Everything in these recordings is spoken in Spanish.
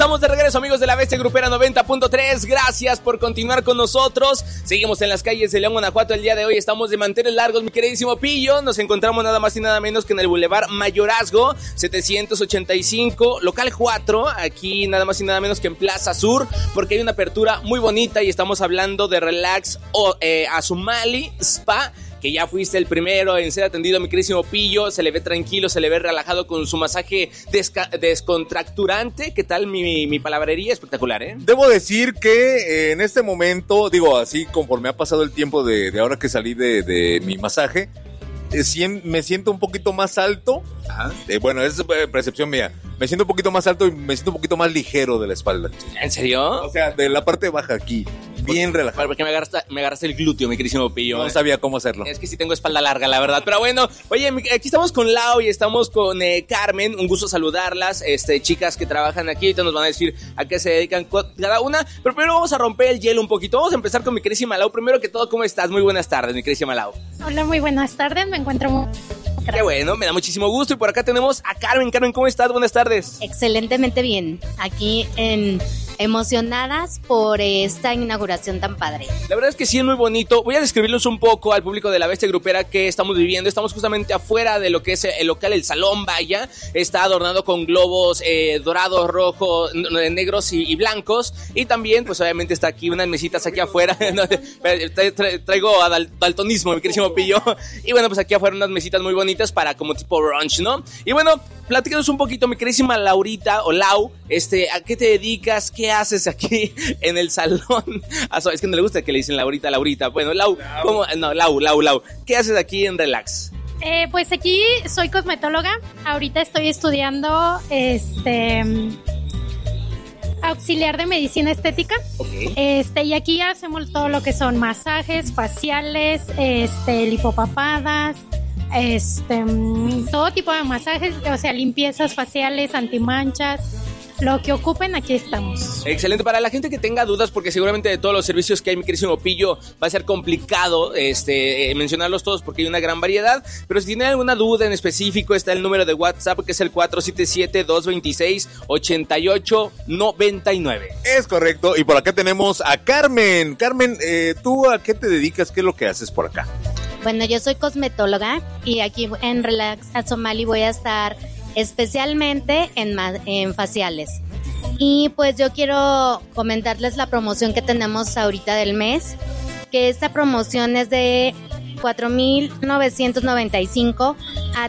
estamos de regreso, amigos de la Bestia Grupera 90.3. Gracias por continuar con nosotros. Seguimos en las calles de León, Guanajuato. El día de hoy estamos de manteles largos, mi queridísimo Pillo. Nos encontramos nada más y nada menos que en el Boulevard Mayorazgo 785, local 4. Aquí nada más y nada menos que en Plaza Sur, porque hay una apertura muy bonita y estamos hablando de Relax Azumali Spa, que ya fuiste el primero en ser atendido, mi queridísimo Pillo. Se le ve tranquilo, se le ve relajado con su masaje descontracturante. ¿Qué tal mi palabrería? Espectacular, ¿eh? Debo decir que en este momento, digo, así conforme ha pasado el tiempo de ahora que salí de mi masaje, me siento un poquito más alto. Ajá. Bueno, es percepción mía. Me siento un poquito más alto y me siento un poquito más ligero de la espalda. ¿En serio? O sea, de la parte baja aquí, bien relajado. Porque me agarraste el glúteo, mi queridísimo Pillo. No sabía cómo hacerlo. Es que sí tengo espalda larga, la verdad. Pero bueno, oye, aquí estamos con Lau y estamos con Carmen. Un gusto saludarlas. Chicas que trabajan aquí, ahorita nos van a decir a qué se dedican cada una. Pero primero vamos a romper el hielo un poquito. Vamos a empezar con mi queridísima Lau. Primero que todo, ¿cómo estás? Muy buenas tardes, mi queridísima Lau. Hola, muy buenas tardes. Me encuentro muy... Qué bueno, me da muchísimo gusto. Y por acá tenemos a Carmen. Carmen, ¿cómo estás? Buenas tardes. Excelentemente bien. Aquí emocionadas por esta inauguración tan padre. La verdad es que sí es muy bonito. Voy a describirles un poco al público de la Bestia Grupera que estamos viviendo. Estamos justamente afuera de lo que es el local, el salón, vaya. Está adornado con globos dorados, rojos, negros y blancos. Y también, pues obviamente está aquí unas mesitas aquí afuera. Traigo a daltonismo, mi queridísimo Pillo. Y bueno, pues aquí afuera unas mesitas muy bonitas para como tipo brunch, ¿no? Y bueno, platícanos un poquito, mi queridísima Laurita o Lau, ¿a qué te dedicas? ¿Qué haces aquí en el salón? Es que no le gusta que le dicen Laurita. Bueno, Lau. ¿Cómo? No, Lau. ¿Qué haces aquí en Relax? Pues aquí soy cosmetóloga. Ahorita estoy estudiando auxiliar de medicina estética. Okay. Y aquí hacemos todo lo que son masajes faciales, lipopapadas, todo tipo de masajes, o sea, limpiezas faciales, antimanchas. Lo que ocupen, aquí estamos. Excelente. Para la gente que tenga dudas, porque seguramente de todos los servicios que hay, mi queridísimo Pillo, va a ser complicado mencionarlos todos porque hay una gran variedad. Pero si tienen alguna duda en específico, está el número de WhatsApp, que es el 477-226-8899. Es correcto. Y por acá tenemos a Carmen. Carmen, ¿tú a qué te dedicas? ¿Qué es lo que haces por acá? Bueno, yo soy cosmetóloga y aquí en Relax Azumali voy a estar especialmente en faciales. Y pues yo quiero comentarles la promoción que tenemos ahorita del mes, que esta promoción es de 4,995 a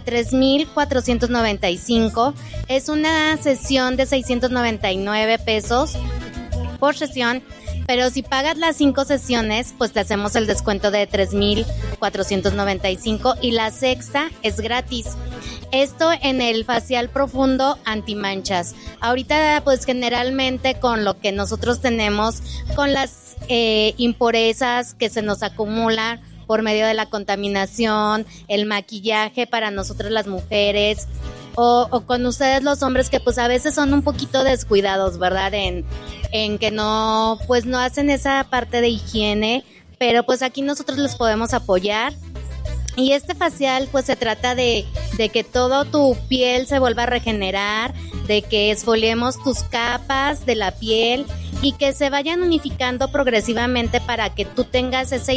3,495. Es una sesión de 699 pesos por sesión, pero si pagas las 5 sesiones, pues te hacemos el descuento de 3,495 y la sexta es gratis. Esto en el facial profundo antimanchas. Ahorita pues generalmente con lo que nosotros tenemos, con las impurezas que se nos acumulan por medio de la contaminación, el maquillaje para nosotros las mujeres, o con ustedes los hombres que pues a veces son un poquito descuidados, ¿verdad? En que no hacen esa parte de higiene, pero pues aquí nosotros les podemos apoyar. Y este facial pues se trata de que todo tu piel se vuelva a regenerar, de que exfoliemos tus capas de la piel y que se vayan unificando progresivamente para que tú tengas esa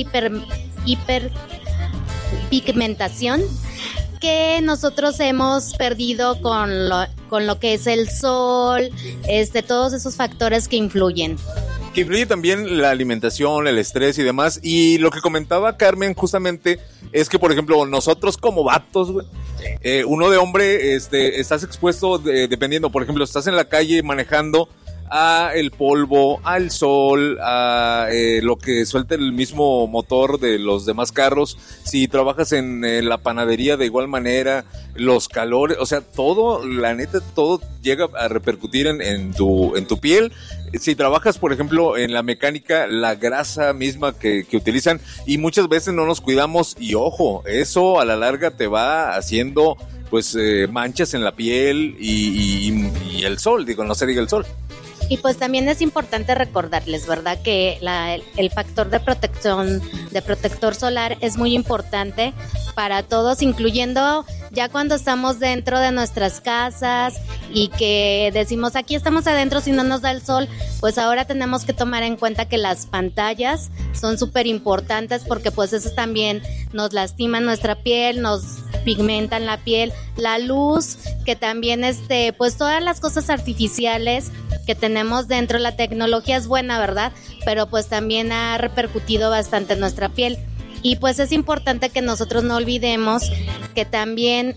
hiperpigmentación que nosotros hemos perdido con lo que es el sol, todos esos factores que influyen. Que influye también la alimentación, el estrés y demás. Y lo que comentaba Carmen justamente es que, por ejemplo, nosotros como vatos, güey, uno de hombre, estás expuesto dependiendo, por ejemplo, estás en la calle manejando a el polvo, al sol, a lo que suelta el mismo motor de los demás carros. Si trabajas en la panadería de igual manera, los calores, o sea, todo, la neta, todo llega a repercutir en tu piel. Si trabajas, por ejemplo, en la mecánica, la grasa misma que utilizan, y muchas veces no nos cuidamos, y ojo, eso a la larga te va haciendo pues manchas en la piel y el sol, no se diga el sol. Y pues también es importante recordarles, ¿verdad? Que el factor de protección, de protector solar es muy importante para todos, incluyendo ya cuando estamos dentro de nuestras casas y que decimos aquí estamos adentro si no nos da el sol, pues ahora tenemos que tomar en cuenta que las pantallas son súper importantes porque pues eso también nos lastiman nuestra piel, nos pigmentan la piel, la luz, que también pues todas las cosas artificiales que tenemos dentro, la tecnología es buena, ¿verdad? Pero pues también ha repercutido bastante en nuestra piel. Y pues es importante que nosotros no olvidemos que también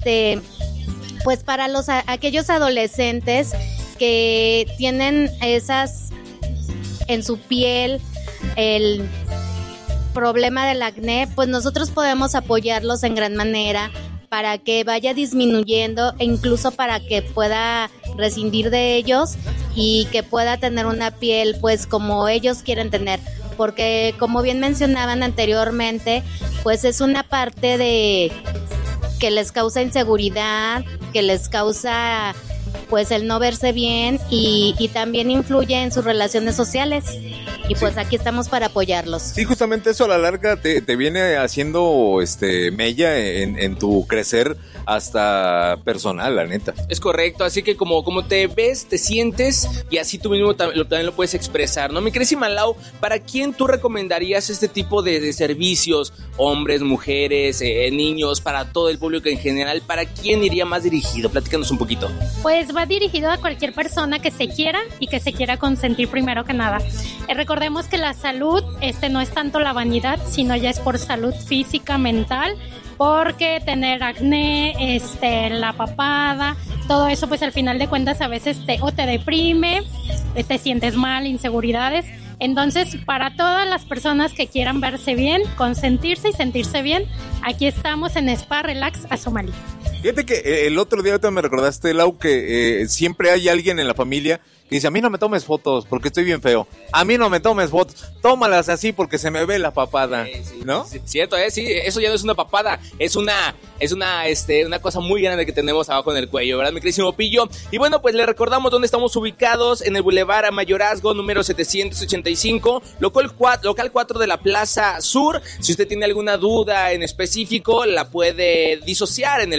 pues para aquellos adolescentes que tienen en su piel el problema del acné, pues nosotros podemos apoyarlos en gran manera para que vaya disminuyendo e incluso para que pueda rescindir de ellos y que pueda tener una piel pues como ellos quieren tener, porque como bien mencionaban anteriormente, pues es una parte de que les causa inseguridad, que les causa pues el no verse bien y también influye en sus relaciones sociales. Y pues sí, aquí estamos para apoyarlos. Sí, justamente eso a la larga te viene haciendo mella en tu crecer hasta personal, la neta. Es correcto, así que como te ves, te sientes y así tú mismo también lo puedes expresar, ¿no? Mi querísima Lau, ¿para quién tú recomendarías este tipo de servicios? Hombres, mujeres, niños, para todo el público en general, ¿para quién iría más dirigido? Platícanos un poquito. Pues va dirigido a cualquier persona que se quiera y que se quiera consentir primero que nada. Recordemos que la salud no es tanto la vanidad, sino ya es por salud física, mental, porque tener acné, la papada, todo eso pues al final de cuentas a veces te deprime, te sientes mal, inseguridades. Entonces, para todas las personas que quieran verse bien, consentirse y sentirse bien, aquí estamos en Spa Relax Azomali. Fíjate que el otro día ahorita me recordaste, Lau, que siempre hay alguien en la familia que dice, a mí no me tomes fotos porque estoy bien feo. A mí no me tomes fotos, tómalas así porque se me ve la papada, sí, ¿no? Sí, cierto, sí, eso ya no es una papada, es una cosa muy grande que tenemos abajo en el cuello, ¿verdad, mi queridísimo Pillo? Y bueno, pues le recordamos dónde estamos ubicados, en el Boulevard Mayorazgo, número 785, local 4 de la Plaza Sur. Si usted tiene alguna duda en específico, la puede disociar en el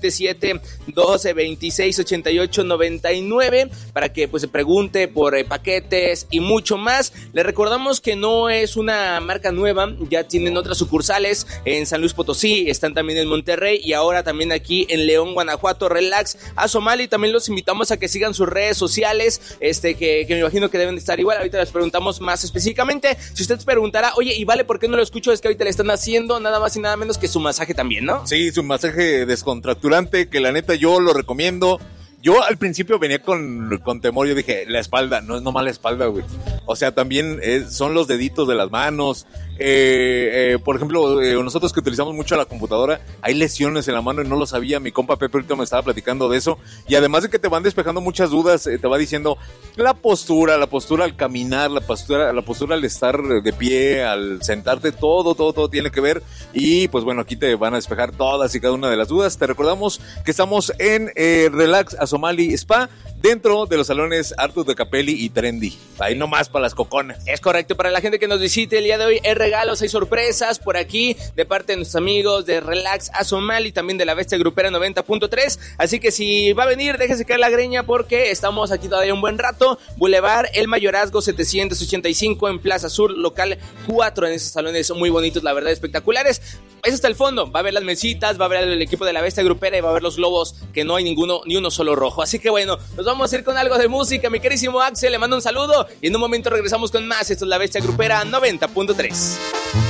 477-1226-8899 para que pues se pregunte por paquetes y mucho más. Le recordamos que no es una marca nueva, ya tienen otras sucursales en San Luis Potosí, están también en Monterrey y ahora también aquí en León, Guanajuato. Relax Azomali. También los invitamos a que sigan sus redes sociales, que me imagino que deben de estar igual. Ahorita les preguntamos más específicamente. Si usted se preguntará, oye, y vale, ¿por qué no lo escucho? Es que ahorita le están haciendo nada más y nada menos que su masaje también, ¿no? Sí, su masaje descontracturante, que la neta yo lo recomiendo. Yo al principio venía con temor, yo dije, la espalda, no es nomás la espalda, güey. O sea, también son los deditos de las manos. Por ejemplo, nosotros que utilizamos mucho la computadora, hay lesiones en la mano y no lo sabía. Mi compa Pepe ahorita me estaba platicando de eso. Y además de que te van despejando muchas dudas, te va diciendo la postura al caminar, la postura al estar de pie, al sentarte, todo tiene que ver. Y pues bueno, aquí te van a despejar todas y cada una de las dudas. Te recordamos que estamos en Relax Azomali Spa, dentro de los salones Arthur de Capelli y Trendy. Ahí nomás para las coconas. Es correcto, para la gente que nos visite el día de hoy, hay regalos, hay sorpresas por aquí de parte de nuestros amigos de Relax Azomali y también de la Bestia Grupera 90.3. Así que si va a venir, déjese caer la greña porque estamos aquí todavía un buen rato. Boulevard El Mayorazgo 785 en Plaza Sur, local 4, en esos salones muy bonitos, la verdad, espectaculares. Es hasta el fondo, va a ver las mesitas, va a ver el equipo de la Bestia Grupera y va a ver los globos, que no hay ni uno solo rojo. Así que bueno, nos vamos a ir con algo de música. Mi querísimo Axel, le mando un saludo y en un momento regresamos con más. Esto es la Bestia Grupera 90.3.